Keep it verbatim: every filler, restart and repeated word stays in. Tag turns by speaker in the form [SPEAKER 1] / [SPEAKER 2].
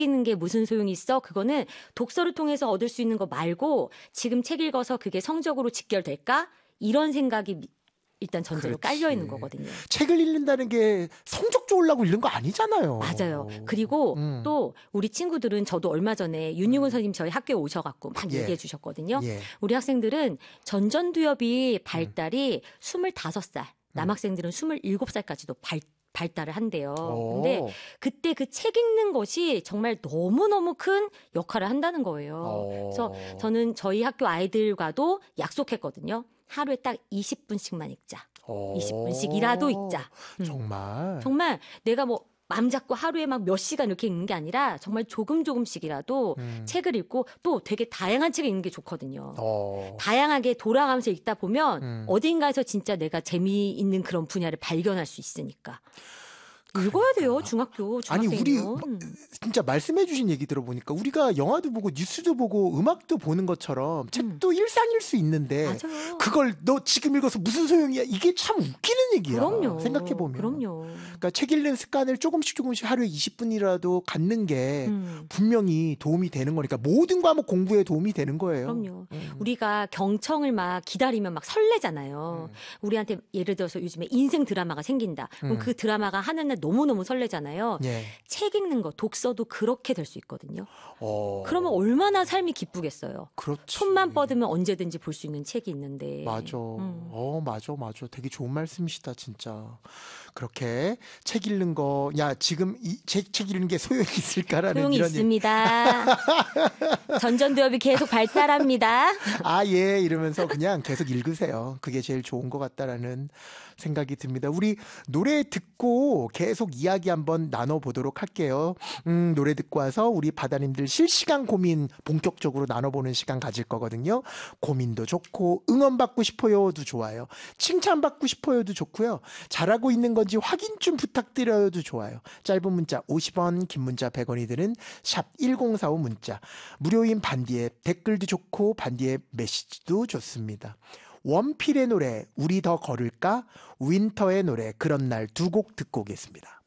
[SPEAKER 1] 읽는 게 무슨 소용이 있어? 그거는 독서를 통해서 얻을 수 있는 거 말고 지금 책 읽어서 그게 성적으로 직결될까? 이런 생각이 일단 전제로
[SPEAKER 2] 그렇지.
[SPEAKER 1] 깔려 있는 거거든요.
[SPEAKER 2] 책을 읽는다는 게 성적 좋으려고 읽는 거 아니잖아요.
[SPEAKER 1] 맞아요. 그리고
[SPEAKER 2] 음.
[SPEAKER 1] 또 우리 친구들은 저도 얼마 전에 윤유근 선생님 저희 학교에 오셔갖고 막
[SPEAKER 2] 예.
[SPEAKER 1] 얘기해 주셨거든요.
[SPEAKER 2] 예.
[SPEAKER 1] 우리 학생들은 전전두엽이 발달이 스물다섯 살, 남학생들은 스물일곱 살까지도 발 발달을 한대요. 근데
[SPEAKER 2] 오.
[SPEAKER 1] 그때 그 책 읽는 것이 정말 너무너무 큰 역할을 한다는 거예요.
[SPEAKER 2] 오.
[SPEAKER 1] 그래서 저는 저희 학교 아이들과도 약속했거든요. 하루에 딱 이십 분씩만 읽자.
[SPEAKER 2] 오.
[SPEAKER 1] 이십 분씩이라도 읽자. 음.
[SPEAKER 2] 정말.
[SPEAKER 1] 정말 내가 뭐 맘 잡고 하루에 막 몇 시간 이렇게 읽는 게 아니라 정말 조금 조금씩이라도
[SPEAKER 2] 음.
[SPEAKER 1] 책을 읽고 또 되게 다양한 책을 읽는 게 좋거든요.
[SPEAKER 2] 어.
[SPEAKER 1] 다양하게 돌아가면서 읽다 보면
[SPEAKER 2] 음.
[SPEAKER 1] 어딘가에서 진짜 내가 재미있는 그런 분야를 발견할 수 있으니까. 읽어야 돼요, 중학교,
[SPEAKER 2] 아니
[SPEAKER 1] 중학생이면.
[SPEAKER 2] 우리 진짜 말씀해주신 얘기 들어보니까 우리가 영화도 보고 뉴스도 보고 음악도 보는 것처럼 책도 일상일 수 있는데
[SPEAKER 1] 맞아요.
[SPEAKER 2] 그걸 너 지금 읽어서 무슨 소용이야? 이게 참 웃기는 얘기야.
[SPEAKER 1] 그럼요.
[SPEAKER 2] 생각해 보면.
[SPEAKER 1] 그럼요.
[SPEAKER 2] 그러니까 책 읽는 습관을 조금씩 조금씩 하루에 이십 분이라도 갖는 게
[SPEAKER 1] 음.
[SPEAKER 2] 분명히 도움이 되는 거니까 모든 과목 공부에 도움이 되는 거예요.
[SPEAKER 1] 그럼요.
[SPEAKER 2] 음.
[SPEAKER 1] 우리가 경청을 막 기다리면 막 설레잖아요.
[SPEAKER 2] 음.
[SPEAKER 1] 우리한테 예를 들어서 요즘에 인생 드라마가 생긴다. 그럼
[SPEAKER 2] 음.
[SPEAKER 1] 그 드라마가 하는 날 너무너무 설레잖아요.
[SPEAKER 2] 예.
[SPEAKER 1] 책 읽는 거, 독서도 그렇게 될 수 있거든요.
[SPEAKER 2] 어.
[SPEAKER 1] 그러면 얼마나 삶이 기쁘겠어요.
[SPEAKER 2] 그렇지.
[SPEAKER 1] 손만 뻗으면 언제든지 볼 수 있는 책이 있는데.
[SPEAKER 2] 맞아.
[SPEAKER 1] 음.
[SPEAKER 2] 어, 맞아, 맞아. 되게 좋은 말씀이시다, 진짜. 그렇게 책 읽는 거, 야, 지금 이 책, 책 읽는 게 소용이 있을까라는
[SPEAKER 1] 소용이
[SPEAKER 2] 이런
[SPEAKER 1] 있습니다. 전전두엽이 계속 발달합니다.
[SPEAKER 2] 아, 예, 이러면서 그냥 계속 읽으세요. 그게 제일 좋은 것 같다라는 생각이 듭니다. 우리 노래 듣고 계속 이야기 한번 나눠보도록 할게요. 음, 노래 듣고 와서 우리 바다님들 실시간 고민 본격적으로 나눠보는 시간 가질 거거든요. 고민도 좋고 응원받고 싶어요도 좋아요. 칭찬받고 싶어요도 좋고요. 잘하고 있는 건지 확인 좀 부탁드려요도 좋아요. 짧은 문자 오십 원, 긴 문자 백 원이 드는 샵 일공사오 문자. 무료인 반디앱 댓글도 좋고 반디앱 메시지도 좋습니다. 원필의 노래 우리 더 걸을까? 윈터의 노래 그런 날 두 곡 듣고 오겠습니다.